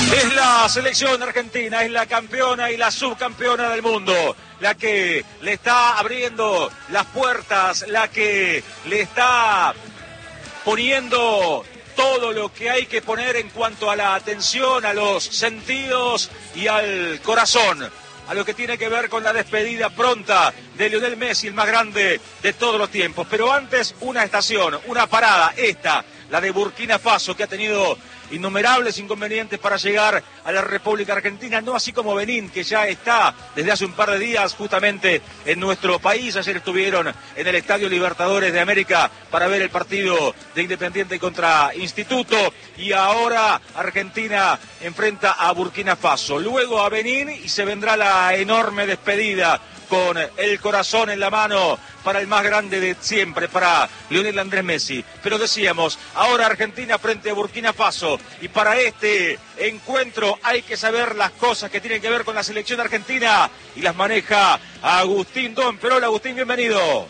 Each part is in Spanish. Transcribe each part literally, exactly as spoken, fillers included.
Es la selección argentina, es la campeona y la subcampeona del mundo, la que le está abriendo las puertas, la que le está poniendo todo lo que hay que poner en cuanto a la atención, a los sentidos y al corazón, a lo que tiene que ver con la despedida pronta de Lionel Messi, el más grande de todos los tiempos. Pero antes, una estación, una parada, esta, la de Burkina Faso, que ha tenido innumerables inconvenientes para llegar a la República Argentina, no así como Benín, que ya está desde hace un par de días justamente en nuestro país. Ayer estuvieron en el Estadio Libertadores de América para ver el partido de Independiente contra Instituto, y ahora Argentina enfrenta a Burkina Faso, luego a Benín, y se vendrá la enorme despedida con el corazón en la mano para el más grande de siempre, para Lionel Andrés Messi. Pero decíamos, ahora Argentina frente a Burkina Faso, y para este encuentro hay que saber las cosas que tienen que ver con la selección argentina, y las maneja Agustín Domper. Agustín, bienvenido.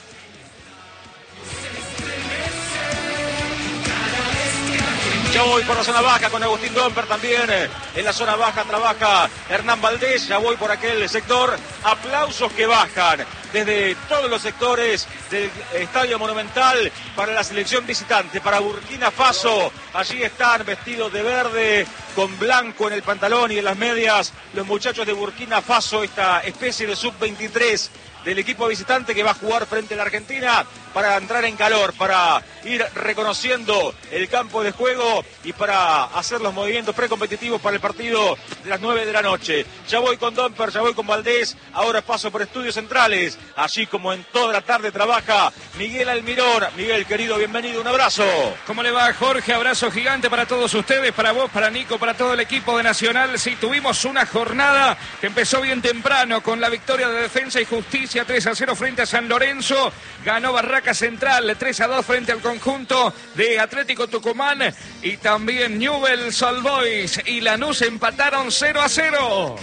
Ya voy por la zona baja con Agustín Domper también. En la zona baja trabaja Hernán Valdés. Ya voy por aquel sector. Aplausos que bajan desde todos los sectores del Estadio Monumental para la selección visitante, para Burkina Faso. Allí están vestidos de verde, con blanco en el pantalón y en las medias, los muchachos de Burkina Faso, esta especie de sub veintitrés del equipo visitante que va a jugar frente a la Argentina, para entrar en calor, para ir reconociendo el campo de juego y para hacer los movimientos precompetitivos para el partido de las nueve de la noche. Ya voy con Domper, ya voy con Valdés, ahora paso por Estudios Centrales, así como en toda la tarde trabaja Miguel Almirón. Miguel, querido, bienvenido, un abrazo. ¿Cómo le va, Jorge? Abrazo gigante para todos ustedes, para vos, para Nico, para todo el equipo de Nacional. Sí, tuvimos una jornada que empezó bien temprano con la victoria de Defensa y Justicia tres a cero frente a San Lorenzo. Ganó Barraca Central tres a dos frente al conjunto de Atlético Tucumán, y también Newell's Old Boys y Lanús empataron cero a cero.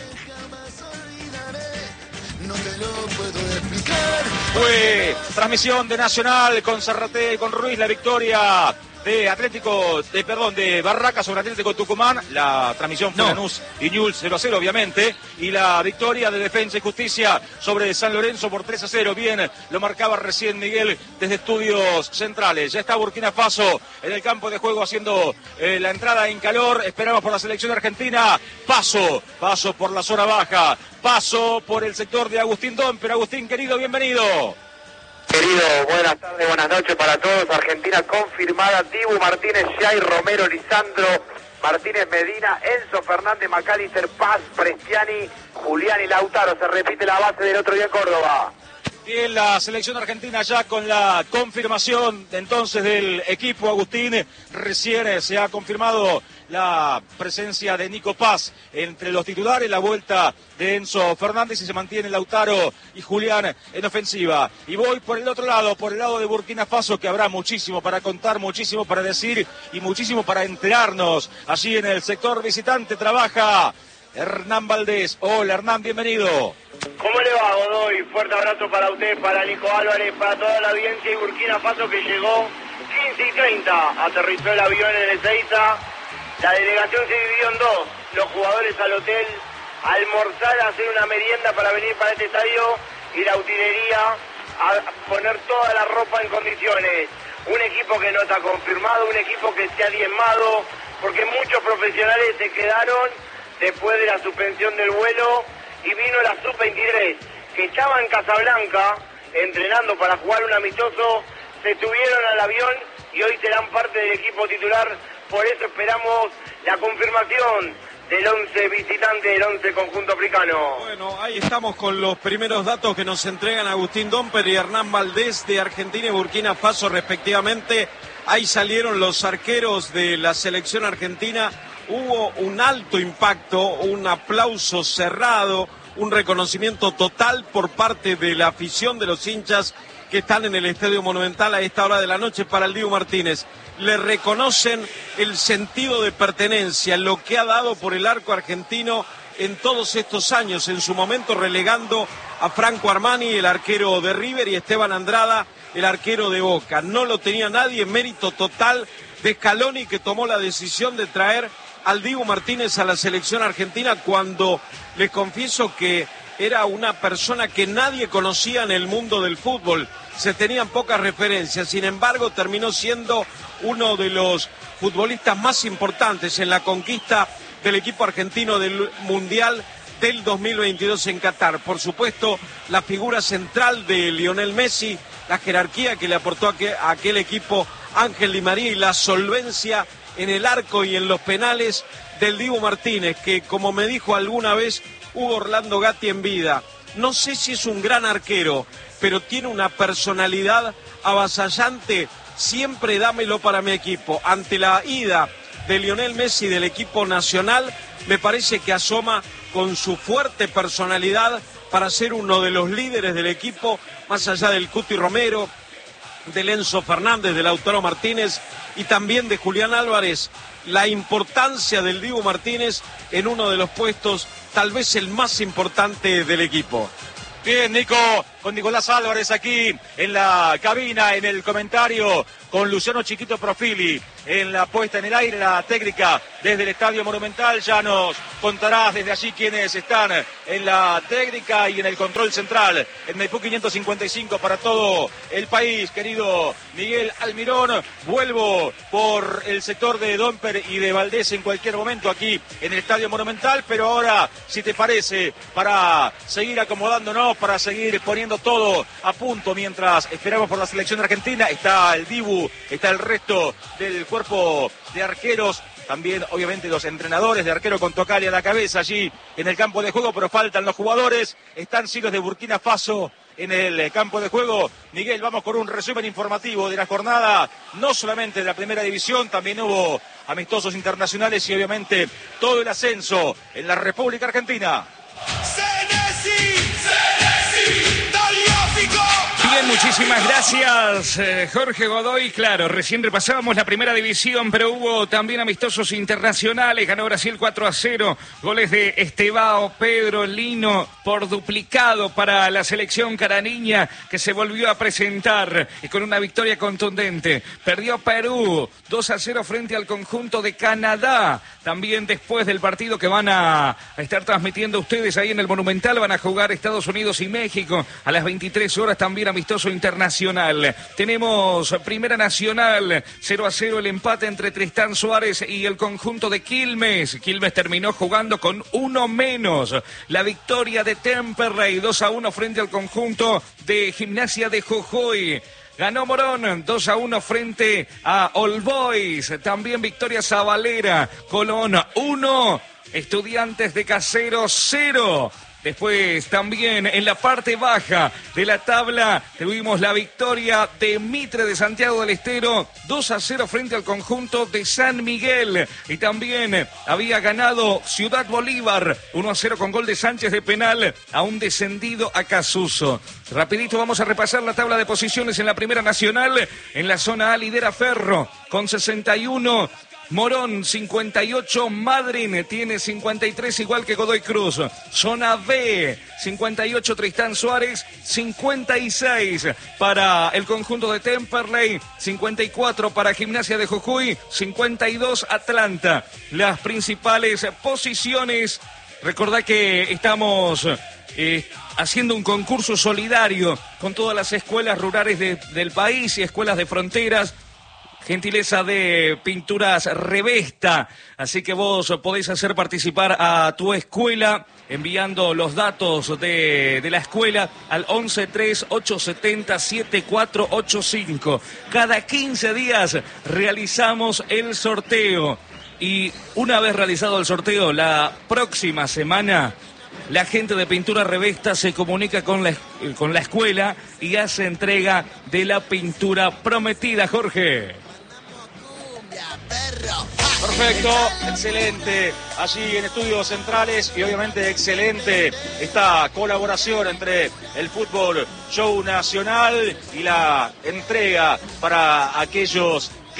Fue transmisión de Nacional con Zarratea y con Ruiz, la victoria de Atlético, de, perdón, de Barraca sobre Atlético Tucumán. La transmisión fue no. Lanús y Newell's cero a cero, obviamente, y la victoria de Defensa y Justicia sobre San Lorenzo por tres a cero. Bien, lo marcaba recién Miguel desde Estudios Centrales. Ya está Burkina Faso en el campo de juego haciendo eh, la entrada en calor. Esperamos por la selección argentina. Paso, paso por la zona baja, paso por el sector de Agustín Domper. Agustín, querido, bienvenido. Querido, buenas tardes, buenas noches para todos. Argentina confirmada: Dibu Martínez, Jair Romero, Lisandro Martínez Medina, Enzo Fernández, Macalister, Paz, Prestiani, Julián y Lautaro. Se repite la base del otro día en Córdoba. Bien, la selección argentina ya con la confirmación entonces del equipo. Agustín, recién se ha confirmado la presencia de Nico Paz entre los titulares, la vuelta de Enzo Fernández, y se mantiene Lautaro y Julián en ofensiva. Y voy por el otro lado, por el lado de Burkina Faso, que habrá muchísimo para contar, muchísimo para decir y muchísimo para enterarnos. Allí en el sector visitante trabaja Hernán Valdés. Hola, Hernán, bienvenido. ¿Cómo le va, Godoy? Fuerte abrazo para usted, para Nico Álvarez, para toda la audiencia. Y Burkina Faso, que llegó quince y treinta, aterrizó el avión en Ezeiza. La delegación se dividió en dos: los jugadores al hotel a almorzar, a hacer una merienda para venir para este estadio, y la utilería a poner toda la ropa en condiciones. Un equipo que no está confirmado, un equipo que se ha diezmado, porque muchos profesionales se quedaron después de la suspensión del vuelo, y vino la sub veintitrés, que estaba en Casablanca entrenando para jugar un amistoso. Se subieron al avión y hoy serán parte del equipo titular. Por eso esperamos la confirmación del once visitante, del once conjunto africano. Bueno, ahí estamos con los primeros datos que nos entregan Agustín Domper y Hernán Valdés de Argentina y Burkina Faso respectivamente. Ahí salieron los arqueros de la selección argentina. Hubo un alto impacto, un aplauso cerrado, un reconocimiento total por parte de la afición, de los hinchas que están en el Estadio Monumental a esta hora de la noche para el Dibu Martínez. Le reconocen el sentido de pertenencia, lo que ha dado por el arco argentino en todos estos años, en su momento relegando a Franco Armani, el arquero de River, y Esteban Andrada, el arquero de Boca. No lo tenía nadie, mérito total de Scaloni, que tomó la decisión de traer al Dibu Martínez a la selección argentina cuando les confieso que era una persona que nadie conocía en el mundo del fútbol. Se tenían pocas referencias, sin embargo terminó siendo uno de los futbolistas más importantes en la conquista del equipo argentino del Mundial del dos mil veintidós en Qatar. Por supuesto, la figura central de Lionel Messi, la jerarquía que le aportó a, que, a aquel equipo Ángel Di María y la solvencia en el arco y en los penales del Dibu Martínez, que como me dijo alguna vez Hugo Orlando Gatti en vida, no sé si es un gran arquero, pero tiene una personalidad avasallante. Siempre dámelo para mi equipo. Ante la ida de Lionel Messi del equipo nacional, me parece que asoma con su fuerte personalidad para ser uno de los líderes del equipo, más allá del Cuti Romero, del Enzo Fernández, de Lautaro Martínez y también de Julián Álvarez. La importancia del Dibu Martínez en uno de los puestos, tal vez el más importante del equipo. Bien, Nico, con Nicolás Álvarez aquí en la cabina, en el comentario, con Luciano Chiquito Profili, en la puesta en el aire, la técnica desde el Estadio Monumental. Ya nos contarás desde allí quiénes están en la técnica y en el control central, en Maipú quinientos cincuenta y cinco para todo el país, querido Miguel Almirón. Vuelvo por el sector de Domper y de Valdés en cualquier momento aquí en el Estadio Monumental, pero ahora, si te parece, para seguir acomodándonos, para seguir poniendo todo a punto mientras esperamos por la selección argentina, está el Dibu, está el resto del cuerpo de arqueros, también obviamente los entrenadores de arquero con Tocali a la cabeza allí en el campo de juego, pero faltan los jugadores, están sí los de Burkina Faso en el campo de juego. Miguel, vamos con un resumen informativo de la jornada, no solamente de la primera división, también hubo amistosos internacionales y obviamente todo el ascenso en la República Argentina. Bien, muchísimas gracias, eh, Jorge Godoy. Claro, recién repasábamos la primera división, pero hubo también amistosos internacionales. Ganó Brasil cuatro a cero, goles de Estevao, Pedro, Lino, por duplicado para la selección caraniña, que se volvió a presentar y con una victoria contundente. Perdió Perú dos a cero frente al conjunto de Canadá. También después del partido que van a estar transmitiendo ustedes ahí en el Monumental, van a jugar Estados Unidos y México a las veintitrés horas, también amistoso internacional. Tenemos Primera Nacional, cero a cero el empate entre Tristán Suárez y el conjunto de Quilmes. Quilmes terminó jugando con uno menos. La victoria de Temperley, dos a uno frente al conjunto de Gimnasia de Jujuy. Ganó Morón dos a uno frente a All Boys. También victoria Zabalera. Colón uno, Estudiantes de Casero cero. Después también en la parte baja de la tabla tuvimos la victoria de Mitre de Santiago del Estero dos a cero frente al conjunto de San Miguel. Y también había ganado Ciudad Bolívar uno a cero con gol de Sánchez de penal a un descendido Acasuso. Rapidito vamos a repasar la tabla de posiciones en la Primera Nacional. En la zona A lidera Ferro con sesenta y uno. Morón cincuenta y ocho, Madryn tiene cincuenta y tres, igual que Godoy Cruz. Zona B, cincuenta y ocho Tristán Suárez, cincuenta y seis para el conjunto de Temperley, cincuenta y cuatro para Gimnasia de Jujuy, cincuenta y dos Atlanta. Las principales posiciones, recordad que estamos eh, haciendo un concurso solidario con todas las escuelas rurales de, del país y escuelas de fronteras. Gentileza de Pinturas Revesta, así que vos podés hacer participar a tu escuela enviando los datos de, de la escuela al once tres ocho siete cero siete cuatro ocho cinco. Cada quince días realizamos el sorteo y una vez realizado el sorteo, la próxima semana la gente de Pintura Revesta se comunica con la, con la escuela y hace entrega de la pintura prometida, Jorge. Perfecto, excelente, allí en Estudios Centrales y obviamente excelente esta colaboración entre el Fútbol Show Nacional y la entrega para aquellos que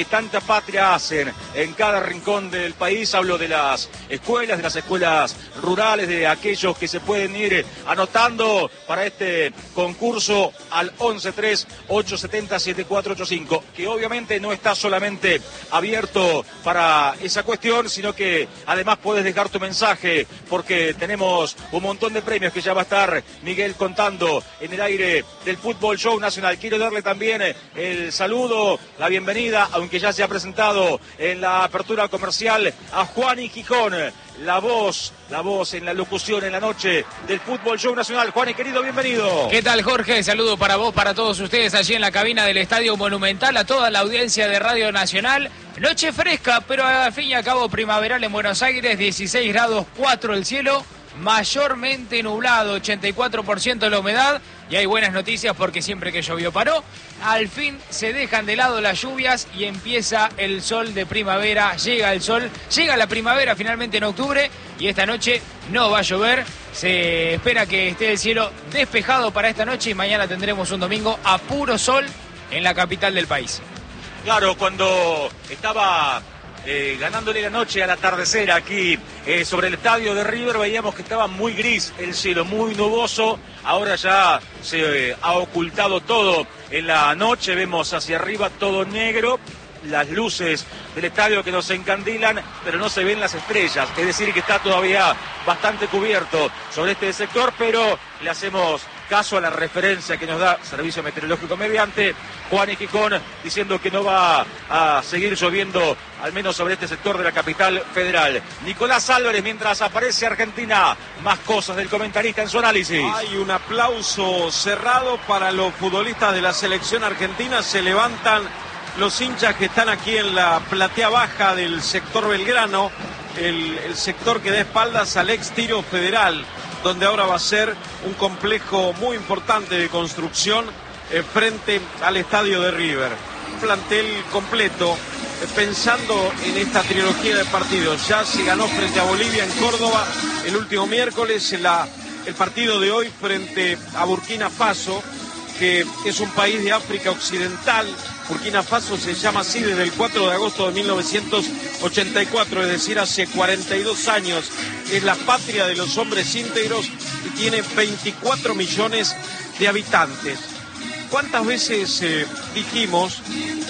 que tanta patria hacen en cada rincón del país. Hablo de las escuelas, de las escuelas rurales, de aquellos que se pueden ir anotando para este concurso al once tres ocho siete cero siete cuatro ocho cinco, que obviamente no está solamente abierto para esa cuestión, sino que además puedes dejar tu mensaje, porque tenemos un montón de premios que ya va a estar Miguel contando en el aire del Fútbol Show Nacional. Quiero darle también el saludo, la bienvenida, aunque ya se ha presentado en la apertura comercial, a Juani Gijón, la voz, la voz en la locución en la noche del Fútbol Show Nacional. Juani, querido, bienvenido. ¿Qué tal, Jorge? Saludo para vos, para todos ustedes allí en la cabina del Estadio Monumental, a toda la audiencia de Radio Nacional. Noche fresca, pero al fin y al cabo primaveral en Buenos Aires, dieciséis grados cuatro el cielo, mayormente nublado, ochenta y cuatro por ciento la humedad, y hay buenas noticias porque siempre que llovió paró. Al fin se dejan de lado las lluvias y empieza el sol de primavera, llega el sol, llega la primavera finalmente en octubre, y esta noche no va a llover. Se espera que esté el cielo despejado para esta noche y mañana tendremos un domingo a puro sol en la capital del país. Claro, cuando estaba eh, ganándole la noche al atardecer aquí eh, sobre el estadio de River, veíamos que estaba muy gris el cielo, muy nuboso. Ahora ya se eh, ha ocultado todo en la noche, vemos hacia arriba todo negro, las luces del estadio que nos encandilan, pero no se ven las estrellas, es decir que está todavía bastante cubierto sobre este sector, pero le hacemos caso a la referencia que nos da Servicio Meteorológico mediante Juani Gijón, diciendo que no va a seguir lloviendo, al menos sobre este sector de la capital federal. Nicolás Álvarez, mientras aparece Argentina, más cosas del comentarista en su análisis. Hay un aplauso cerrado para los futbolistas de la selección argentina. Se levantan los hinchas que están aquí en la platea baja del sector Belgrano, el, el sector que da espaldas al ex Tiro Federal, donde ahora va a ser un complejo muy importante de construcción eh, frente al estadio de River. Un plantel completo, eh, pensando en esta trilogía de partidos. Ya se ganó frente a Bolivia en Córdoba el último miércoles, en la, el partido de hoy frente a Burkina Faso, que es un país de África Occidental. Burkina Faso se llama así desde el cuatro de agosto de mil novecientos ochenta y cuatro, es decir, hace cuarenta y dos años. Es la patria de los hombres íntegros y tiene veinticuatro millones de habitantes. ¿Cuántas veces eh, dijimos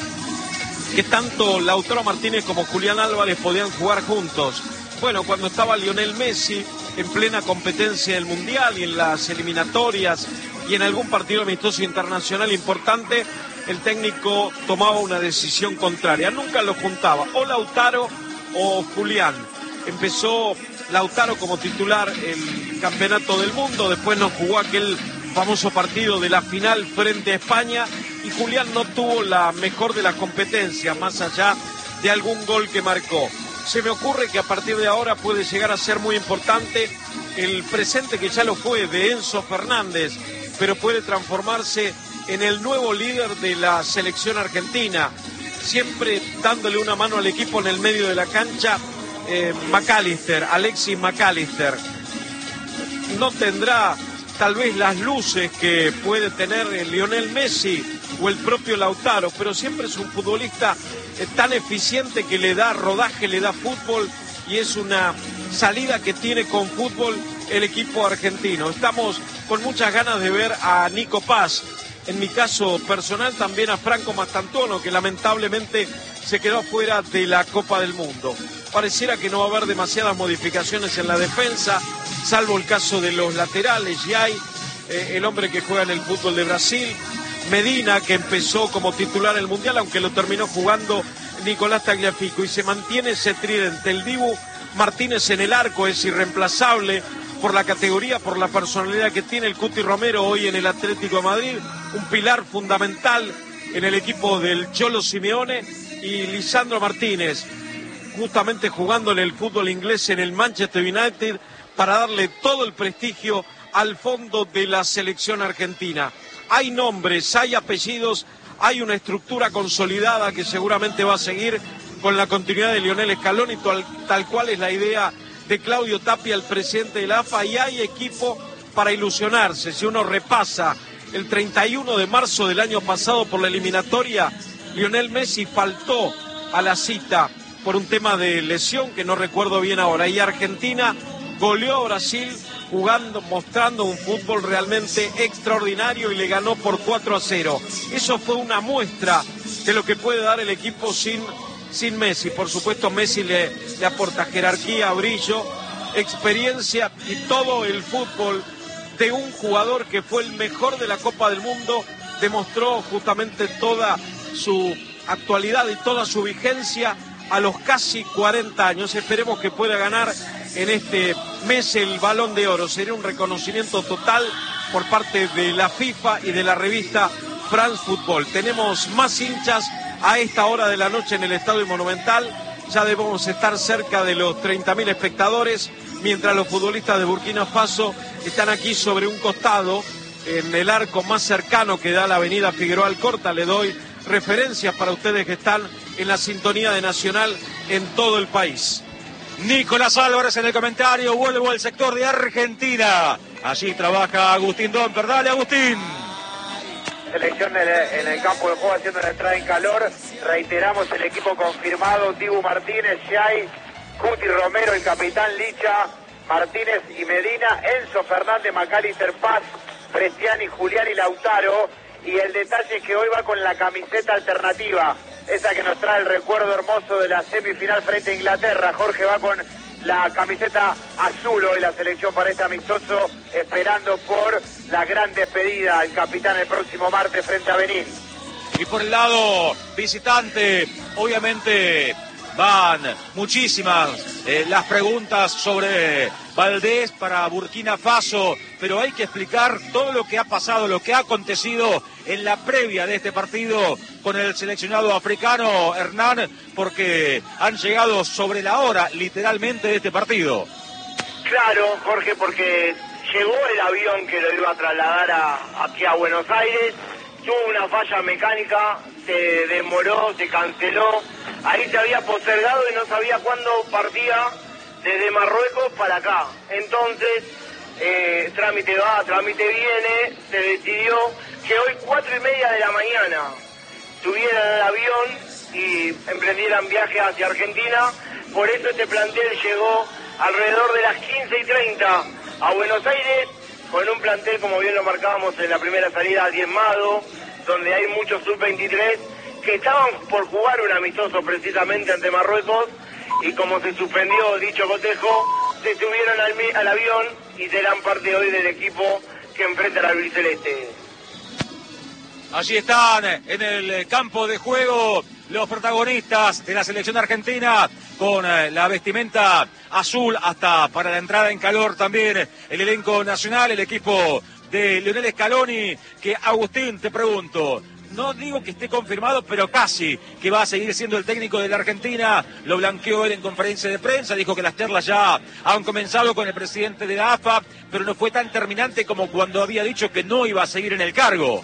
que tanto Lautaro Martínez como Julián Álvarez podían jugar juntos? Bueno, cuando estaba Lionel Messi en plena competencia del Mundial y en las eliminatorias y en algún partido amistoso internacional importante, el técnico tomaba una decisión contraria. Nunca lo juntaba, o Lautaro o Julián. Empezó Lautaro como titular el campeonato del mundo, después nos jugó aquel famoso partido de la final frente a España, y Julián no tuvo la mejor de las competencias, más allá de algún gol que marcó. Se me ocurre que a partir de ahora puede llegar a ser muy importante el presente, que ya lo fue, de Enzo Fernández, pero puede transformarse en el nuevo líder de la selección argentina, siempre dándole una mano al equipo en el medio de la cancha. eh, McAllister, Alexis McAllister, no tendrá tal vez las luces que puede tener el Lionel Messi o el propio Lautaro, pero siempre es un futbolista eh, tan eficiente que le da rodaje, le da fútbol, y es una salida que tiene con fútbol el equipo argentino. Estamos con muchas ganas de ver a Nico Paz. En mi caso personal también a Franco Mastantuono, que lamentablemente se quedó fuera de la Copa del Mundo. Pareciera que no va a haber demasiadas modificaciones en la defensa, salvo el caso de los laterales. Y hay eh, el hombre que juega en el fútbol de Brasil, Medina, que empezó como titular en el Mundial, aunque lo terminó jugando Nicolás Tagliafico. Y se mantiene ese tridente. El Dibu Martínez en el arco es irreemplazable por la categoría, por la personalidad que tiene. El Cuti Romero hoy en el Atlético de Madrid, un pilar fundamental en el equipo del Cholo Simeone. Y Lisandro Martínez, justamente jugándole el fútbol inglés en el Manchester United, para darle todo el prestigio al fondo de la selección argentina. Hay nombres, hay apellidos, hay una estructura consolidada que seguramente va a seguir con la continuidad de Lionel Scaloni, tal, tal cual es la idea de Claudio Tapia, el presidente de la A F A, y hay equipo para ilusionarse. Si uno repasa el treinta y uno de marzo del año pasado por la eliminatoria, Lionel Messi faltó a la cita por un tema de lesión que no recuerdo bien ahora, y Argentina goleó a Brasil jugando, mostrando un fútbol realmente extraordinario y le ganó por cuatro a cero. Eso fue una muestra de lo que puede dar el equipo sin, sin Messi. Por supuesto, Messi le, le aporta jerarquía, brillo, experiencia y todo el fútbol de un jugador que fue el mejor de la Copa del Mundo. Demostró justamente toda su actualidad y toda su vigencia a los casi cuarenta años. Esperemos que pueda ganar en este mes el Balón de Oro. Sería un reconocimiento total por parte de la FIFA y de la revista France Football. Tenemos más hinchas a esta hora de la noche en el Estadio Monumental. Ya debemos estar cerca de los treinta mil espectadores, mientras los futbolistas de Burkina Faso están aquí sobre un costado, en el arco más cercano que da la avenida Figueroa Alcorta. Le doy referencias para ustedes que están en la sintonía de Nacional en todo el país. Nicolás Álvarez en el comentario, vuelvo al sector de Argentina. Allí trabaja Agustín Domper. Dale, Agustín. Selección en el, en el campo de juego haciendo la entrada en calor. Reiteramos el equipo confirmado: Dibu Martínez, Xay, Cuti Romero, el capitán Licha, Martínez y Medina, Enzo Fernández, Macalister, Paz, Prestiani, Julián y Lautaro. Y el detalle es que hoy va con la camiseta alternativa, esa que nos trae el recuerdo hermoso de la semifinal frente a Inglaterra. Jorge va con la camiseta azul hoy la selección para este amistoso, esperando por la gran despedida al capitán el próximo martes frente a Benín. Y por el lado visitante, obviamente van muchísimas eh, las preguntas sobre Valdés para Burkina Faso, pero hay que explicar todo lo que ha pasado, lo que ha acontecido en la previa de este partido con el seleccionado africano, Hernán, porque han llegado sobre la hora, literalmente, de este partido. Claro, Jorge, porque llegó el avión que lo iba a trasladar a, aquí a Buenos Aires, tuvo una falla mecánica, se demoró, se canceló, ahí se había postergado y no sabía cuándo partía desde Marruecos para acá. Entonces, eh, trámite va, trámite viene, se decidió que hoy cuatro y media de la mañana subieran al avión y emprendieran viaje hacia Argentina. Por eso este plantel llegó alrededor de las quince y treinta a Buenos Aires, con un plantel, como bien lo marcábamos en la primera salida, diezmado, donde hay muchos sub veintitrés que estaban por jugar un amistoso precisamente ante Marruecos, y como se suspendió dicho cotejo, se subieron al, al avión y serán parte hoy del equipo que enfrenta al albiceleste. Allí están en el campo de juego los protagonistas de la selección argentina, con la vestimenta azul hasta para la entrada en calor también el elenco nacional, el equipo de Lionel Scaloni, que, Agustín, te pregunto, no digo que esté confirmado, pero casi que va a seguir siendo el técnico de la Argentina. Lo blanqueó él en conferencia de prensa, dijo que las charlas ya han comenzado con el presidente de la A F A, pero no fue tan terminante como cuando había dicho que no iba a seguir en el cargo.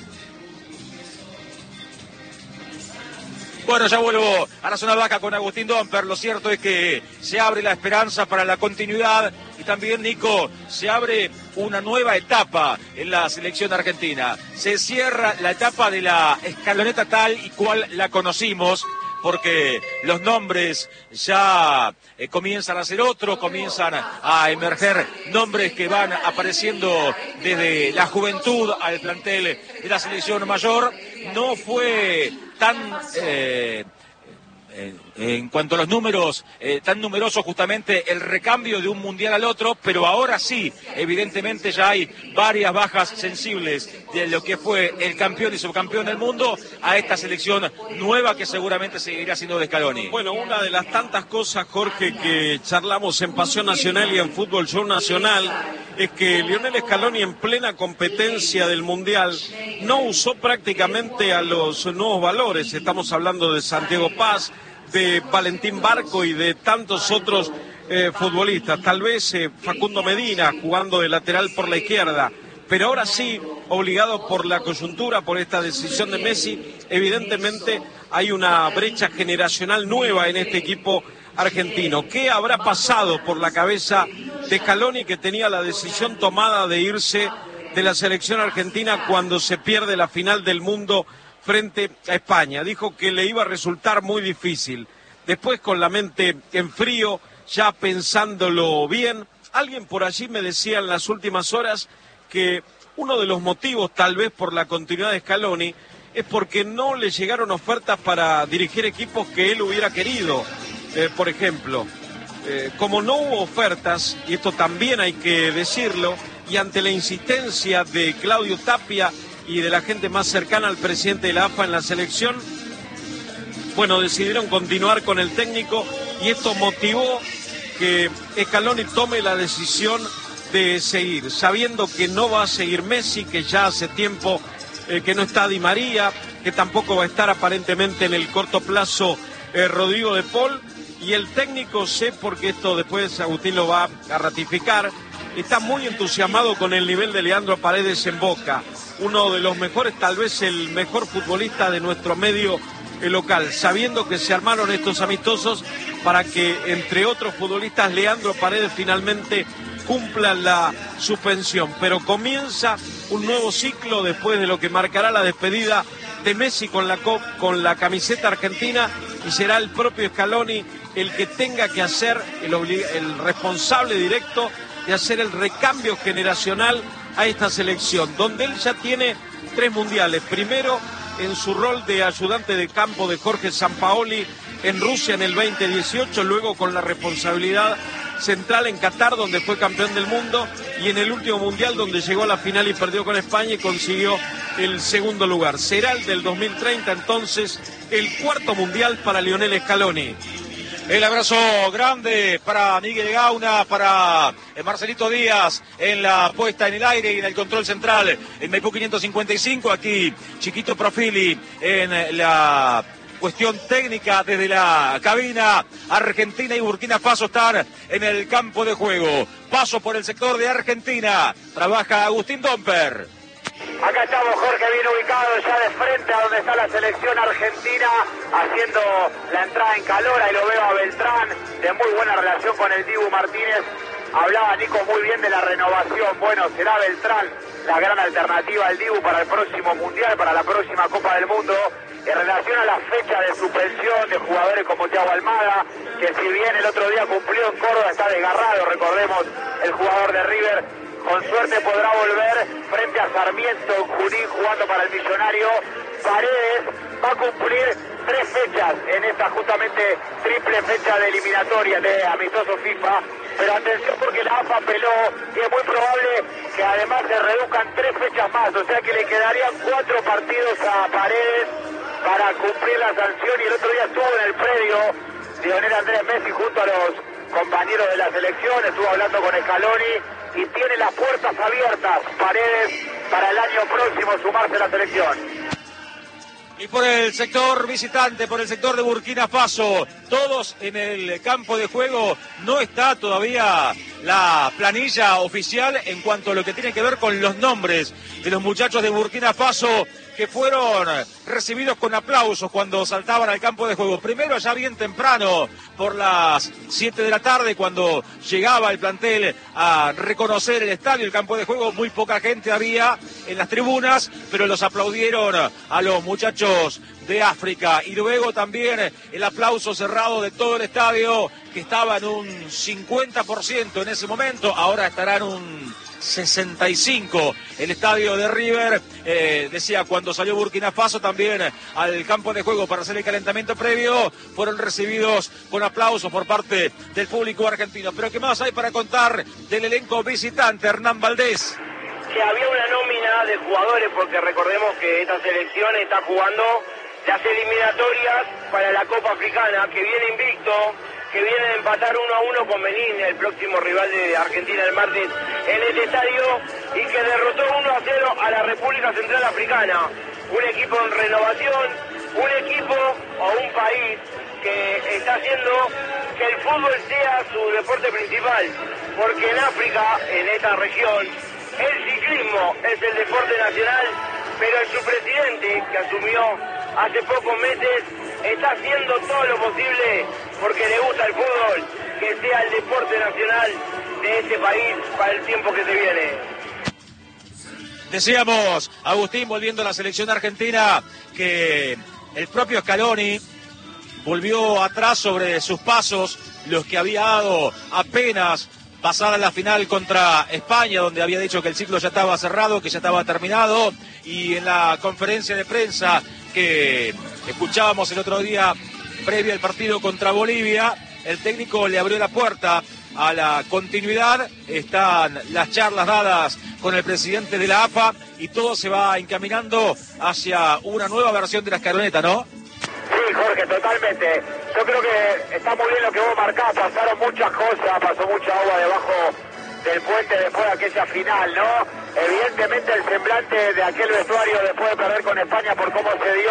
Bueno, ya vuelvo a la zona baja con Agustín Domper. Lo cierto es que se abre la esperanza para la continuidad y también, Nico, se abre una nueva etapa en la selección argentina. Se cierra la etapa de la escaloneta tal y cual la conocimos, porque los nombres ya eh, comienzan a ser otros, comienzan a emerger nombres que van apareciendo desde la juventud al plantel de la selección mayor. No fue tan, eh, eh, en cuanto a los números, eh, tan numeroso justamente el recambio de un mundial al otro, pero ahora sí, evidentemente ya hay varias bajas sensibles de lo que fue el campeón y subcampeón del mundo a esta selección nueva que seguramente seguirá siendo de Scaloni. Bueno, una de las tantas cosas, Jorge, que charlamos en Pasión Nacional y en Fútbol Show Nacional, es que Lionel Scaloni, en plena competencia del Mundial, no usó prácticamente a los nuevos valores. Estamos hablando de Santiago Paz, de Valentín Barco y de tantos otros eh, futbolistas. Tal vez eh, Facundo Medina jugando de lateral por la izquierda. Pero ahora sí, obligado por la coyuntura, por esta decisión de Messi, evidentemente hay una brecha generacional nueva en este equipo argentino. ¿Qué habrá pasado por la cabeza de Scaloni, que tenía la decisión tomada de irse de la selección argentina cuando se pierde la final del mundo frente a España. Dijo que le iba a resultar muy difícil. Después, con la mente en frío, ya pensándolo bien, alguien por allí me decía en las últimas horas que uno de los motivos, tal vez por la continuidad de Scaloni, es porque no le llegaron ofertas para dirigir equipos que él hubiera querido. Eh, por ejemplo, eh, como no hubo ofertas, y esto también hay que decirlo, y ante la insistencia de Claudio Tapia y de la gente más cercana al presidente de la A F A en la selección, bueno, decidieron continuar con el técnico, y esto motivó que Scaloni tome la decisión de seguir, sabiendo que no va a seguir Messi, que ya hace tiempo eh, que no está Di María, que tampoco va a estar aparentemente en el corto plazo eh, Rodrigo de Paul, y el técnico, sé porque esto después Agustín lo va a ratificar, está muy entusiasmado con el nivel de Leandro Paredes en Boca, uno de los mejores, tal vez el mejor futbolista de nuestro medio local, sabiendo que se armaron estos amistosos para que, entre otros futbolistas, Leandro Paredes finalmente cumpla la suspensión. Pero comienza un nuevo ciclo después de lo que marcará la despedida de Messi con la, con la camiseta argentina, y será el propio Scaloni el que tenga que hacer, el, el responsable directo de hacer el recambio generacional a esta selección, donde él ya tiene tres mundiales. Primero, en su rol de ayudante de campo de Jorge Sampaoli en Rusia en el veinte dieciocho, luego con la responsabilidad central en Qatar, donde fue campeón del mundo, y en el último mundial, donde llegó a la final y perdió con España y consiguió el segundo lugar. Será el del dos mil treinta, entonces, el cuarto mundial para Lionel Scaloni. El abrazo grande para Miguel Gauna, para Marcelito Díaz en la puesta en el aire y en el control central en Maipú quinientos cincuenta y cinco. Aquí Chiquito Profili en la cuestión técnica desde la cabina. Argentina y Burkina Faso están en el campo de juego. Paso por el sector de Argentina. Trabaja Agustín Domper. Acá estamos, Jorge, bien ubicado ya de frente a donde está la selección argentina, haciendo la entrada en calor. Ahí lo veo a Beltrán, de muy buena relación con el Dibu Martínez. Hablaba Nico muy bien de la renovación. Bueno, será Beltrán la gran alternativa al Dibu para el próximo Mundial, para la próxima Copa del Mundo. En relación a la fecha de suspensión de jugadores como Thiago Almada, que si bien el otro día cumplió en Córdoba, está desgarrado, recordemos, el jugador de River, con suerte podrá volver frente a Sarmiento en Junín jugando para el Millonario. Paredes va a cumplir tres fechas en esta justamente triple fecha de eliminatoria de amistoso FIFA. Pero atención, porque la A F A apeló y es muy probable que además se reduzcan tres fechas más. O sea que le quedarían cuatro partidos a Paredes para cumplir la sanción. Y el otro día estuvo en el predio Lionel Andrés Messi junto a los compañeros de la selección. Estuvo hablando con Scaloni y tiene las puertas abiertas Paredes para el año próximo sumarse a la selección. Y por el sector visitante, por el sector de Burkina Faso, todos en el campo de juego. No está todavía la planilla oficial en cuanto a lo que tiene que ver con los nombres de los muchachos de Burkina Faso, que fueron recibidos con aplausos cuando saltaban al campo de juego. Primero allá bien temprano, por las siete de la tarde, cuando llegaba el plantel a reconocer el estadio, el campo de juego, muy poca gente había en las tribunas, pero los aplaudieron a los muchachos de África. Y luego también el aplauso cerrado de todo el estadio, que estaba en un cincuenta por ciento en ese momento, ahora estará en un sesenta y cinco el estadio de River. Eh, decía, cuando salió Burkina Faso también al campo de juego para hacer el calentamiento previo, fueron recibidos con aplausos por parte del público argentino. Pero ¿qué más hay para contar del elenco visitante, Hernán Valdés? Que había una nómina de jugadores, porque recordemos que esta selección está jugando las eliminatorias para la Copa Africana, que viene invicto, que viene de empatar uno a uno con Benín, el próximo rival de Argentina el martes en este estadio, y que derrotó uno a cero a la República Central Africana. Un equipo en renovación, un equipo o un país que está haciendo que el fútbol sea su deporte principal, porque en África, en esta región, el ciclismo es el deporte nacional, pero su presidente, que asumió hace pocos meses, está haciendo todo lo posible porque le gusta el fútbol, que sea el deporte nacional de este país para el tiempo que se viene. Decíamos, Agustín, volviendo a la selección argentina, que el propio Scaloni volvió atrás sobre sus pasos, los que había dado apenas pasada la final contra España, donde había dicho que el ciclo ya estaba cerrado, que ya estaba terminado, y en la conferencia de prensa que escuchábamos el otro día, previo al partido contra Bolivia, el técnico le abrió la puerta a la continuidad. Están las charlas dadas con el presidente de la A F A y todo se va encaminando hacia una nueva versión de la escaloneta, ¿no? Sí, Jorge, totalmente. Yo creo que está muy bien lo que vos marcás. Pasaron muchas cosas, pasó mucha agua debajo del puente después de aquella final, ¿no? Evidentemente el semblante de aquel vestuario después de perder con España por cómo se dio,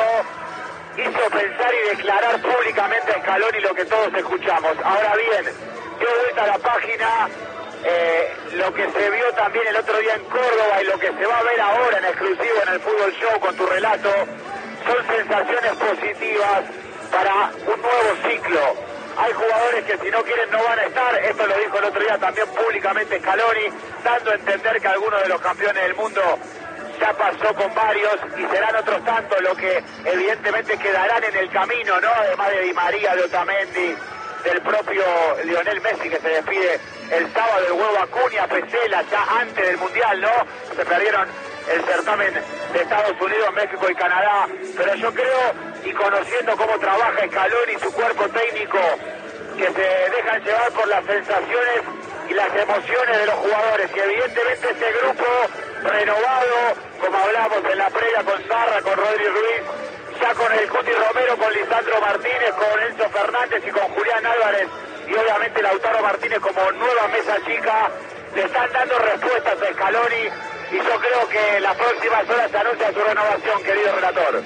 hizo pensar y declarar públicamente a Scaloni lo que todos escuchamos. Ahora bien, dio vuelta a la página, eh, lo que se vio también el otro día en Córdoba y lo que se va a ver ahora en exclusivo en el Fútbol Show con tu relato, son sensaciones positivas para un nuevo ciclo. Hay jugadores que si no quieren no van a estar, esto lo dijo el otro día también públicamente Scaloni, dando a entender que algunos de los campeones del mundo ya pasó con varios y serán otros tantos los que evidentemente quedarán en el camino, ¿no? Además de Di María, de Otamendi, del propio Lionel Messi, que se despide el sábado, del huevo Acuña, Pesela, ya antes del Mundial, ¿no? Se perdieron el certamen de Estados Unidos, México y Canadá, pero yo creo, y conociendo cómo trabaja Scaloni y su cuerpo técnico, que se dejan llevar por las sensaciones y las emociones de los jugadores, y evidentemente este grupo renovado, como hablamos en la previa con Zarra, con Rodri Ruiz, ya con el Cuti Romero, con Lisandro Martínez, con Enzo Fernández y con Julián Álvarez, y obviamente Lautaro Martínez como nueva mesa chica, le están dando respuestas a Scaloni, y yo creo que en las próximas horas se anuncia su renovación, querido relator.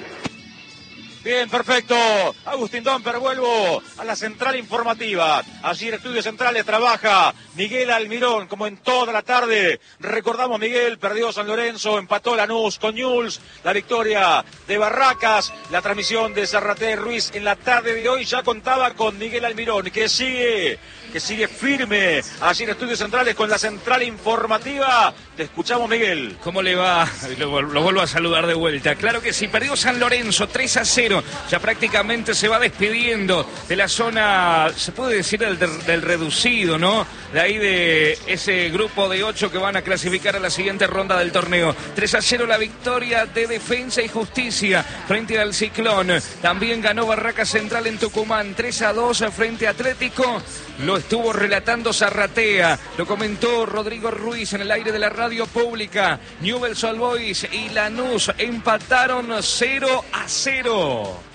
Bien, perfecto. Agustín Domper, vuelvo a la central informativa. Allí en Estudios Centrales trabaja Miguel Almirón, como en toda la tarde. Recordamos, Miguel, perdió San Lorenzo, empató Lanús con Newell's, la victoria de Barracas, la transmisión de Zarratea Ruiz en la tarde de hoy ya contaba con Miguel Almirón, que sigue, que sigue firme allí en Estudios Centrales con la central informativa. Te escuchamos, Miguel. ¿Cómo le va? Lo, lo vuelvo a saludar de vuelta. Claro que sí, perdió San Lorenzo tres a cero. Ya prácticamente se va despidiendo de la zona, se puede decir, del, del reducido, ¿no? De ahí de ese grupo de ocho que van a clasificar a la siguiente ronda del torneo. tres a cero la victoria de Defensa y Justicia frente al Ciclón. También ganó Barracas Central en Tucumán, tres a dos frente a Atlético. Lo estuvo relatando Zarratea, lo comentó Rodrigo Ruiz en el aire de la radio pública. Newell's Old Boys y Lanús empataron cero a cero.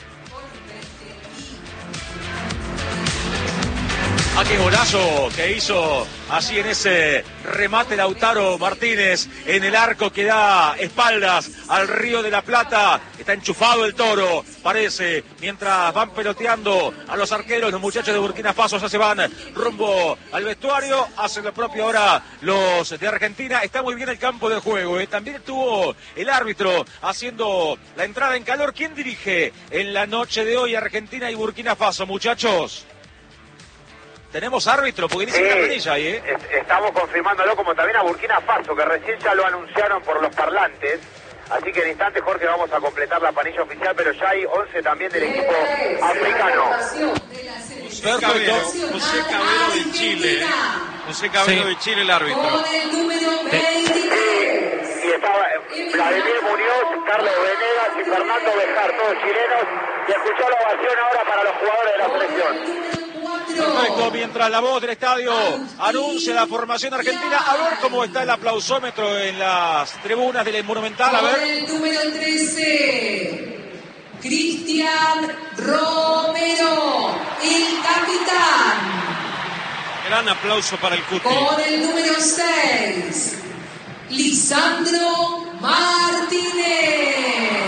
Ah, qué golazo que hizo así en ese remate Lautaro Martínez en el arco que da espaldas al Río de la Plata. Está enchufado el Toro, parece, mientras van peloteando a los arqueros. Los muchachos de Burkina Faso ya se van rumbo al vestuario. Hacen lo propio ahora los de Argentina. Está muy bien el campo de juego, ¿eh? También estuvo el árbitro haciendo la entrada en calor. ¿Quién dirige en la noche de hoy Argentina y Burkina Faso, muchachos? Tenemos árbitro, porque dice sí, Cardenilla ahí, ¿eh? Estamos confirmándolo, como también a Burkina Faso, que recién ya lo anunciaron por los parlantes. Así que en instantes, Jorge, vamos a completar la panilla oficial, pero ya hay once también del equipo africano. José Cabero, José Cabero de Chile. José Cabero sí. de Chile, el árbitro. Sí, y estaba Vladimir Muñoz, Carlos Venegas y Fernando Bejar, todos chilenos. Y escuchó la ovación ahora para los jugadores de la selección. Perfecto, mientras la voz del estadio anuncia la formación argentina. A ver cómo está el aplausómetro en las tribunas del Monumental. A ver. Con el número trece, Cristian Romero, el capitán. Gran aplauso para el Cuti. Con el número seis, Lisandro Martínez.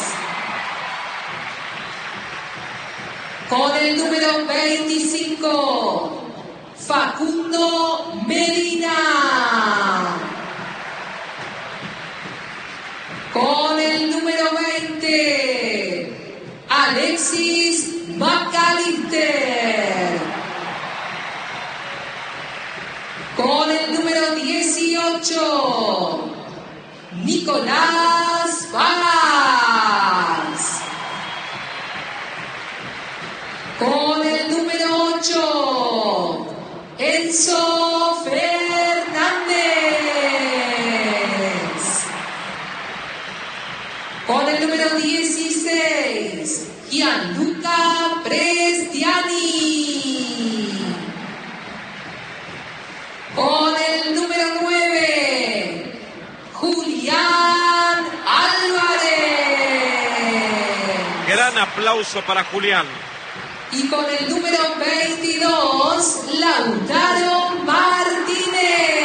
Con el número veinticinco, Facundo Medina. Con el número veinte, Alexis McAllister. Con el número dieciocho, Nicolás Paz. Con el número ocho, Enzo Fernández. Con el número dieciséis, Gianluca Prestiani. Con el número nueve, Julián Álvarez. Gran aplauso para Julián. Y con el número veintidós, Lautaro Martínez.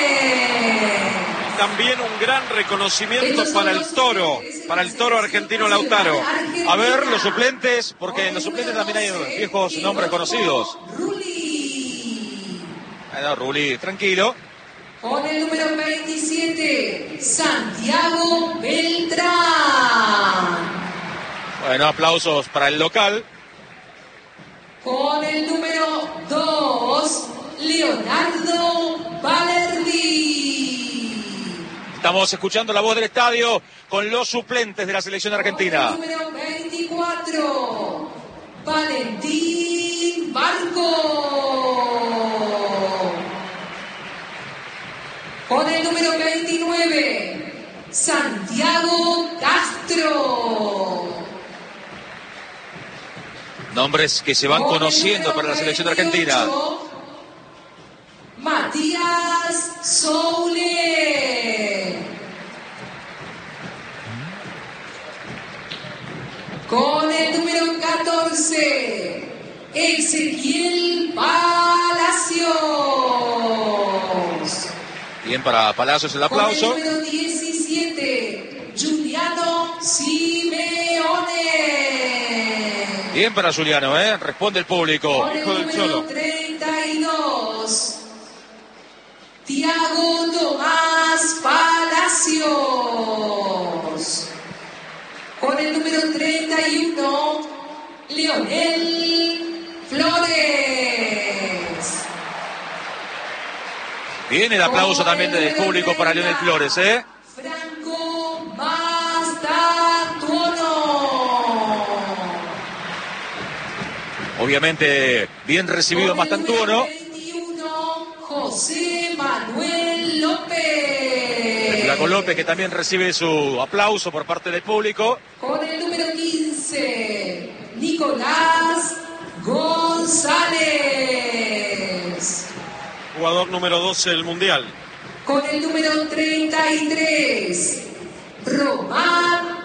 También un gran reconocimiento para el toro, para el toro argentino Lautaro. A ver, los suplentes, porque en los suplentes también hay viejos nombres conocidos. Rulli. Bueno, Rulli, tranquilo. Con el número veintisiete, Santiago Beltrán. Bueno, aplausos para el local. Con el número dos, Leonardo Valerdi. Estamos escuchando la voz del estadio con los suplentes de la selección argentina. Con el número veinticuatro, Valentín Barco. Con el número veintinueve, Santiago Castro. Nombres que se van Con el conociendo número para la selección argentina. veintiocho, Matías Soule. Con el número catorce, Ezequiel Palacios. Bien para Palacios el aplauso. Con el número diecisiete, Giuliano Simeone. Bien para Juliano, ¿eh? Responde el público. Con el Hijo del número Cholo. treinta y dos, Tiago Tomás Palacios. Con el número treinta y uno, Leonel Flores. Bien el aplauso también del público para Leonel Flores, ¿eh? Franco Mastantuono. Obviamente, bien recibido Mastantuono. veintiuno, José Manuel López. El Flaco López, que también recibe su aplauso por parte del público. Con el número quince, Nicolás González. Jugador número doce del Mundial. Con el número treinta y tres, Román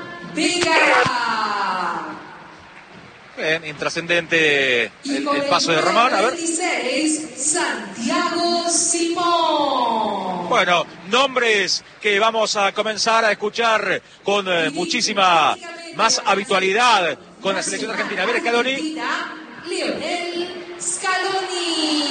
Vega. Bien, intrascendente Y el, con el paso de número Román. A ver. veintiséis, Santiago Simón. Bueno, nombres que vamos a comenzar a escuchar con eh, muchísima más habitualidad con la selección argentina. A ver, Scaloni. Argentina, Lionel Scaloni.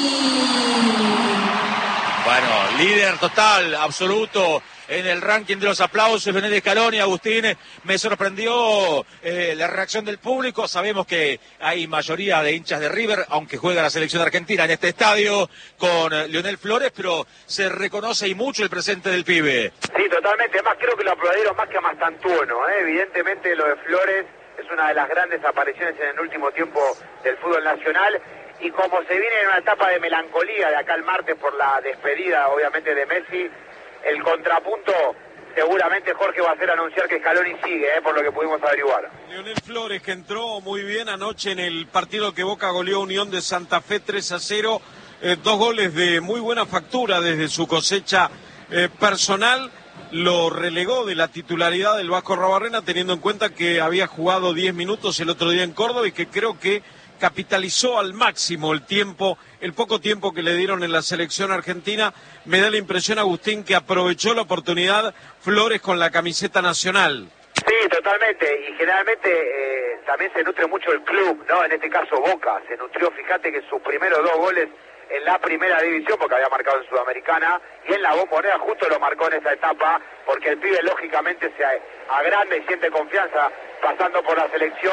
Bueno, líder total, absoluto en el ranking de los aplausos, Lionel Scaloni. Agustín, me sorprendió eh, la reacción del público. Sabemos que hay mayoría de hinchas de River, aunque juega la selección argentina en este estadio con eh, Leonel Flores, pero se reconoce y mucho el presente del pibe. Sí, totalmente. Además, creo que lo aplaudieron más que a Mastantuono, ¿eh? Evidentemente, lo de Flores es una de las grandes apariciones en el último tiempo del fútbol nacional. Y como se viene en una etapa de melancolía de acá el martes por la despedida, obviamente, de Messi, el contrapunto seguramente, Jorge, va a ser anunciar que Scaloni sigue, ¿eh? Por lo que pudimos averiguar. Leonel Flores, que entró muy bien anoche en el partido que Boca goleó a Unión de Santa Fe tres a cero. Eh, dos goles de muy buena factura desde su cosecha eh, personal. Lo relegó de la titularidad del Vasco Arrobarrena, teniendo en cuenta que había jugado diez minutos el otro día en Córdoba y que creo que capitalizó al máximo el tiempo, el poco tiempo que le dieron en la selección argentina. Me da la impresión, Agustín, que aprovechó la oportunidad Flores con la camiseta nacional. Sí, totalmente, y generalmente eh, también se nutre mucho el club, ¿no? En este caso Boca, se nutrió, fíjate que sus primeros dos goles en la primera división, porque había marcado en Sudamericana, y en la Bombonera justo lo marcó en esa etapa, porque el pibe lógicamente se agranda y siente confianza pasando por la selección,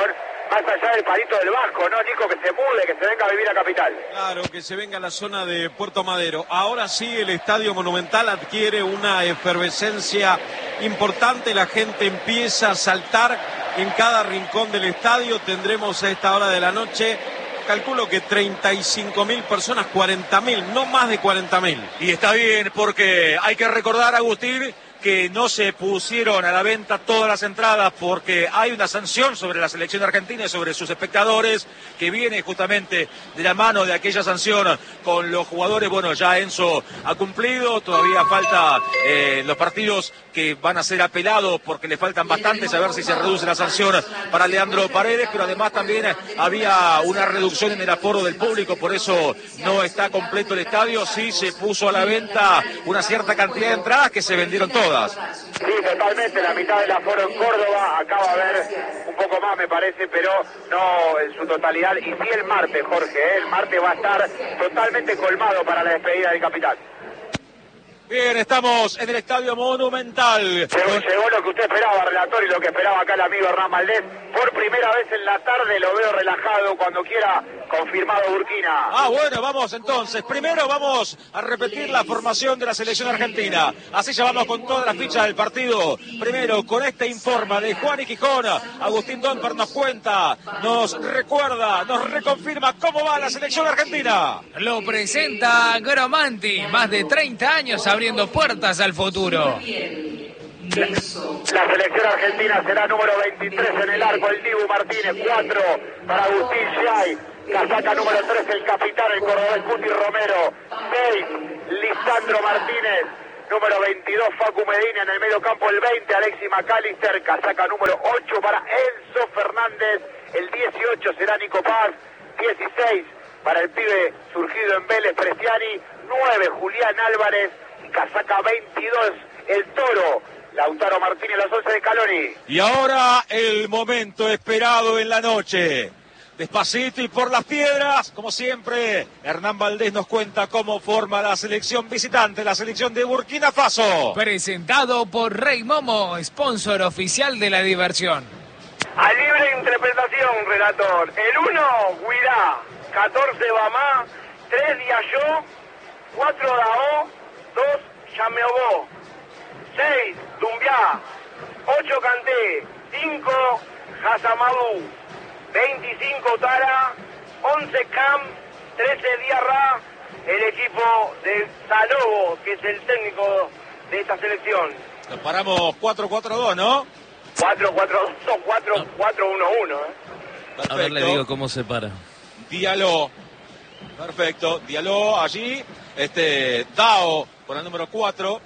más allá del palito del Vasco, ¿no, Nico? Que se mude, que se venga a vivir a Capital. Claro, que se venga a la zona de Puerto Madero. Ahora sí, el Estadio Monumental adquiere una efervescencia importante, la gente empieza a saltar en cada rincón del estadio. Tendremos a esta hora de la noche, calculo que treinta y cinco mil personas, cuarenta mil, no más de cuarenta mil. Y está bien, porque hay que recordar, Agustín, que no se pusieron a la venta todas las entradas porque hay una sanción sobre la selección argentina y sobre sus espectadores que viene justamente de la mano de aquella sanción con los jugadores. Bueno, ya Enzo ha cumplido, todavía falta eh, los partidos que van a ser apelados porque le faltan bastantes, a ver si se reduce la sanción para Leandro Paredes, pero además también había una reducción en el aforo del público, por eso no está completo el estadio. Sí se puso a la venta una cierta cantidad de entradas que se vendieron todas. Sí, totalmente, la mitad del aforo en Córdoba, acaba de haber un poco más me parece, pero no en su totalidad. Y sí el martes, Jorge, ¿eh? El martes va a estar totalmente colmado para la despedida del capitán. Bien, estamos en el Estadio Monumental. Llegó, llegó lo que usted esperaba, relator, y lo que esperaba acá el amigo Hernán Valdés. Por primera vez en la tarde lo veo relajado, cuando quiera, confirmado Burkina. Ah, bueno, vamos entonces. Primero vamos a repetir la formación de la selección argentina. Así ya vamos con todas las fichas del partido. Primero, con este informe de Juan y Gijón, Agustín Domper nos cuenta, nos recuerda, nos reconfirma cómo va la selección argentina. Lo presenta Gromanti, más de treinta años abriendo puertas al futuro. La selección argentina será número veintitrés en el arco, el Dibu Martínez, cuatro para Agustín Yay, casaca número tres el capitán, el cordobés Cuti Romero, seis Lisandro Martínez, número veintidós Facu Medina, en el medio campo el veinte Alexis McAllister, casaca número ocho para Enzo Fernández, el dieciocho será Nico Paz, dieciséis para el pibe surgido en Vélez Prestiani, nueve Julián Álvarez, y casaca veintidós el Toro Lautaro Martínez, las once de Scaloni. Y ahora el momento esperado en la noche. Despacito y por las piedras, como siempre, Hernán Valdés nos cuenta cómo forma la selección visitante, la selección de Burkina Faso. Presentado por Rey Momo, sponsor oficial de la diversión. A libre interpretación, relator. El uno, Guirá. catorce, Bamá. tres, Diallo. cuatro, Dao. dos, Yameobó. seis, Dumbiá. ocho, Kanté. cinco, Hasamadou. veinticinco, Tara. once, Cam. trece, Diarra. El equipo de Salobo, que es el técnico de esta selección. Nos paramos cuatro cuatro dos, ¿no? cuatro cuatro dos o cuatro cuatro uno uno. ¿eh? Perfecto. A ver, le digo cómo se para. Diallo. Perfecto. Diallo allí. Este, Dao con el número cuatro.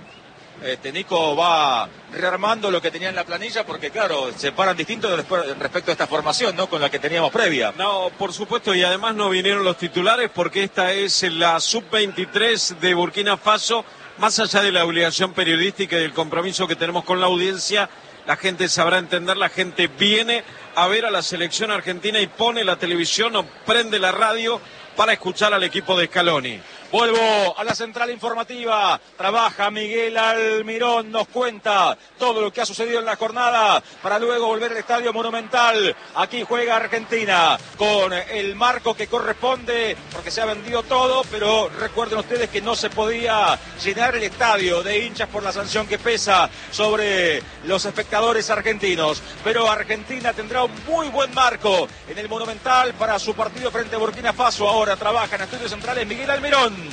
Este, Nico va rearmando lo que tenía en la planilla porque, claro, se paran distintos respecto a esta formación, ¿no? Con la que teníamos previa. No, por supuesto, y además no vinieron los titulares porque esta es la sub veintitrés de Burkina Faso. Más allá de la obligación periodística y del compromiso que tenemos con la audiencia, la gente sabrá entender, la gente viene a ver a la selección argentina y pone la televisión o prende la radio para escuchar al equipo de Scaloni. Vuelvo a la central informativa, trabaja Miguel Almirón, nos cuenta todo lo que ha sucedido en la jornada para luego volver al Estadio Monumental. Aquí juega Argentina con el marco que corresponde porque se ha vendido todo, pero recuerden ustedes que no se podía llenar el estadio de hinchas por la sanción que pesa sobre los espectadores argentinos. Pero Argentina tendrá un muy buen marco en el Monumental para su partido frente a Burkina Faso. Ahora trabaja en estudios centrales Miguel Almirón.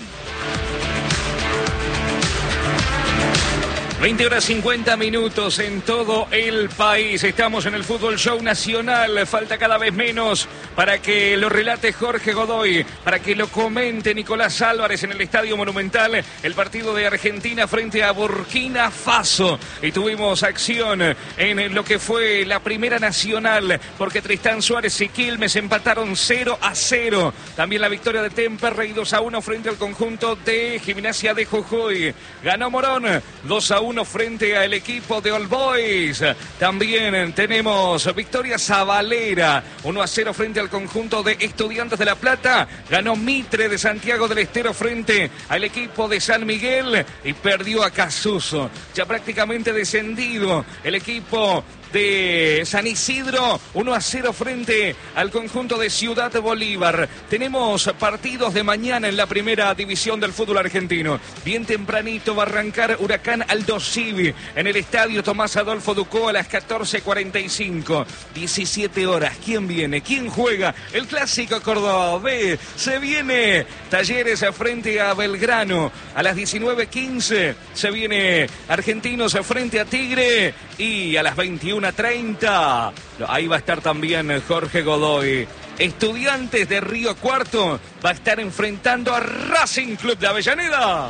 veinte horas cincuenta minutos en todo el país. Estamos en el Fútbol Show Nacional. Falta cada vez menos para que lo relate Jorge Godoy, para que lo comente Nicolás Álvarez en el Estadio Monumental. El partido de Argentina frente a Burkina Faso. Y tuvimos acción en lo que fue la Primera Nacional, porque Tristán Suárez y Quilmes empataron cero a cero. También la victoria de Temperley dos a uno frente al conjunto de Gimnasia de Jujuy. Ganó Morón dos a uno frente al equipo de All Boys. También tenemos victoria Zabalera uno a cero frente al conjunto de Estudiantes de La Plata. Ganó Mitre de Santiago del Estero frente al equipo de San Miguel y perdió a Casuso. Ya prácticamente descendido el equipo de San Isidro, uno a cero frente al conjunto de Ciudad Bolívar. Tenemos partidos de mañana en la primera división del fútbol argentino. Bien tempranito va a arrancar Huracán Aldo Civi en el estadio Tomás Adolfo Ducó a las catorce cuarenta y cinco. diecisiete horas. ¿Quién viene? ¿Quién juega? El clásico cordobés. Se viene Talleres frente a Belgrano. A las diecinueve quince se viene Argentinos frente a Tigre. Y a las veintiuna treinta ahí va a estar también Jorge Godoy. Estudiantes de Río Cuarto va a estar enfrentando a Racing Club de Avellaneda.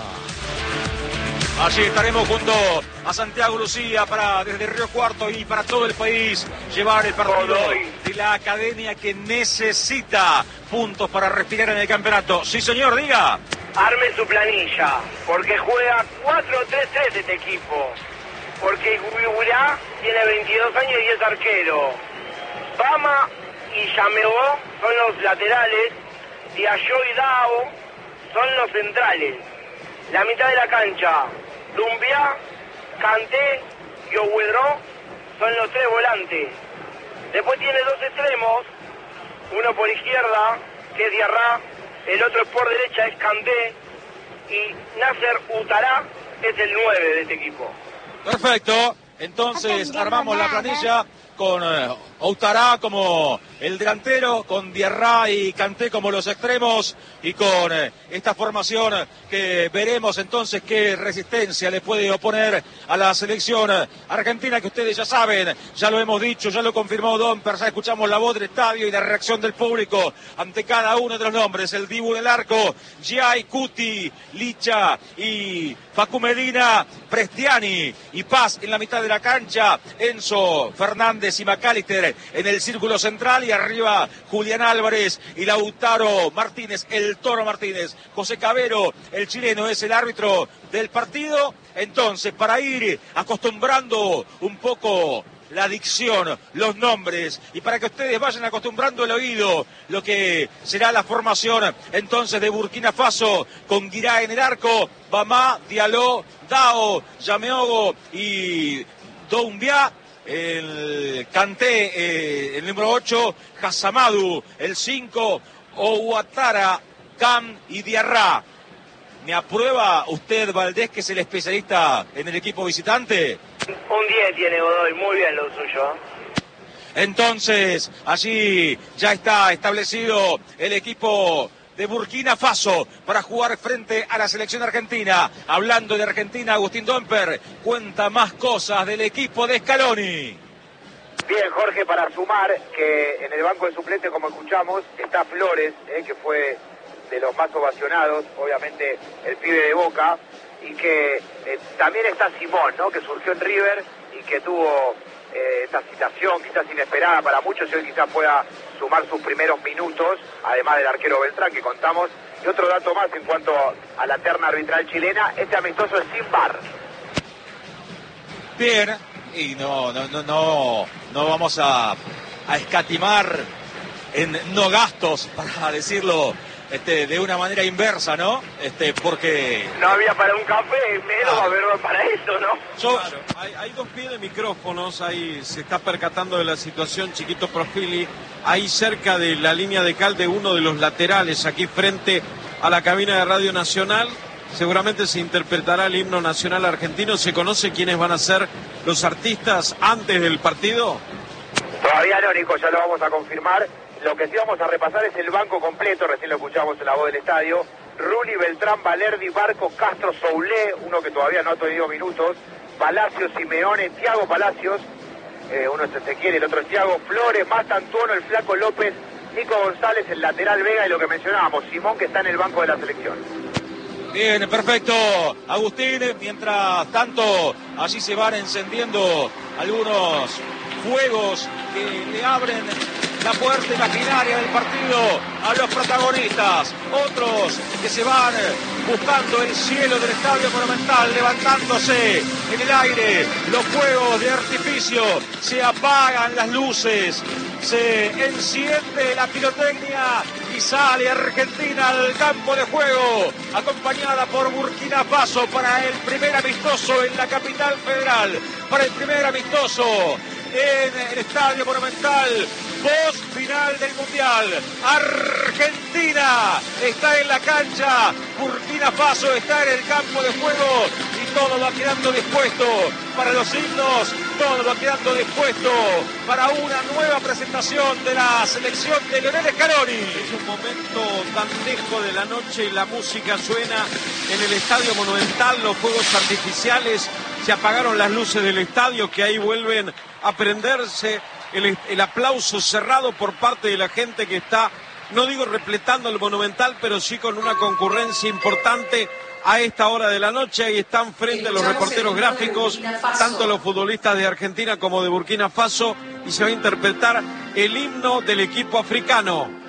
Allí estaremos junto a Santiago Lucía para desde Río Cuarto y para todo el país llevar el partido de la academia que necesita puntos para respirar en el campeonato. Sí, señor, diga. Arme su planilla, porque juega cuatro tres tres este equipo. Porque Guiburá tiene veintidós años y es arquero. Bama y Yameó son los laterales, Diallo y Dao son los centrales. La mitad de la cancha, Dumbiá, Kanté y Ohuedró son los tres volantes. Después tiene dos extremos, uno por izquierda, que es Diarra, el otro por derecha es Kanté, y Nasser Utará es el nueve de este equipo. Perfecto, entonces armamos la planilla con eh, Outará como el delantero, con Diarra y Kanté como los extremos, y con eh, esta formación que veremos entonces qué resistencia le puede oponer a la selección argentina, que ustedes ya saben, ya lo hemos dicho, ya lo confirmó Domper, ya escuchamos la voz del estadio y la reacción del público ante cada uno de los nombres. El Dibu en el arco, Giai, Cuti, Licha y Facu Medina, Prestiani y Paz en la mitad de la cancha, Enzo Fernández y McAllister en el círculo central, y arriba Julián Álvarez y Lautaro Martínez, el Toro Martínez. José Cabero, el chileno, es el árbitro del partido. Entonces, para ir acostumbrando un poco la dicción, los nombres, y para que ustedes vayan acostumbrando el oído, lo que será la formación entonces de Burkina Faso, con Guirá en el arco, Bamá, Diallo, Dao, Yameogo y Doumbia. El Kanté, eh, el número ocho, Hasamadu, el cinco, Ouattara, Cam y Diarra. ¿Me aprueba usted, Valdés, que es el especialista en el equipo visitante? Un diez tiene Godoy, muy bien lo suyo. Entonces, allí ya está establecido el equipo de Burkina Faso para jugar frente a la selección argentina. Hablando de Argentina, Agustín Domper cuenta más cosas del equipo de Scaloni. Bien, Jorge, para sumar que en el banco de suplentes, como escuchamos, está Flores, eh, que fue de los más ovacionados, obviamente el pibe de Boca, y que eh, también está Simón, ¿no?, que surgió en River y que tuvo eh, esta citación quizás inesperada para muchos, y hoy quizás pueda sumar sus primeros minutos, además del arquero Beltrán que contamos. Y otro dato más en cuanto a la terna arbitral chilena: este amistoso es sin V A R. Bien, y no, no, no, no, no vamos a, a escatimar en no gastos, para decirlo este, de una manera inversa, ¿no? Este, porque no había para un café, menos ah, a ver para eso, ¿no? Yo, claro, hay, hay dos pies de micrófonos, ahí se está percatando de la situación Chiquito Profili, ahí cerca de la línea de cal de uno de los laterales, aquí frente a la cabina de Radio Nacional. Seguramente se interpretará el himno nacional argentino. ¿Se conoce quiénes van a ser los artistas antes del partido? Todavía no, Nico, ya lo vamos a confirmar. Lo que sí vamos a repasar es el banco completo, recién lo escuchamos en la voz del estadio. Rulli, Beltrán, Valerdi, Barco, Castro, Soulé, uno que todavía no ha tenido minutos, Palacios, Simeone, Thiago Palacios, eh, uno es Ezequiel, el otro es Thiago, Flores, Mata Antuono, el Flaco López, Nico González, el lateral Vega, y lo que mencionábamos, Simón, que está en el banco de la selección. bien, perfecto, Agustín. Mientras tanto, allí se van encendiendo algunos fuegos que le abren la puerta imaginaria del partido a los protagonistas. Otros que se van buscando el cielo del Estadio Monumental, levantándose en el aire los fuegos de artificio. Se apagan las luces, se enciende la pirotecnia y sale Argentina al campo de juego, acompañada por Burkina Faso para el primer amistoso en la capital federal, para el primer amistoso en el Estadio Monumental. Post final del Mundial. Argentina está en la cancha. Burkina Faso está en el campo de juego. Y todo va quedando dispuesto para los himnos. Todo va quedando dispuesto para una nueva presentación de la selección de Lionel Scaloni. Es un momento dantesco de la noche y la música suena en el Estadio Monumental. Los fuegos artificiales, se apagaron las luces del estadio que ahí vuelven a prenderse. El, el aplauso cerrado por parte de la gente que está, no digo repletando el Monumental, pero sí con una concurrencia importante a esta hora de la noche. Ahí están frente a los reporteros gráficos, tanto los futbolistas de Argentina como de Burkina Faso, y se va a interpretar el himno del equipo africano.